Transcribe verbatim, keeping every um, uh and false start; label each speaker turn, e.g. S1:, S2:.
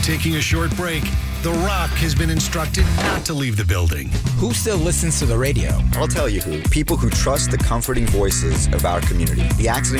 S1: taking a short break. The Rock has been instructed not to leave the building.
S2: Who still listens to the radio?
S3: I'll tell you who. People who trust the comforting voices of our community. The Accident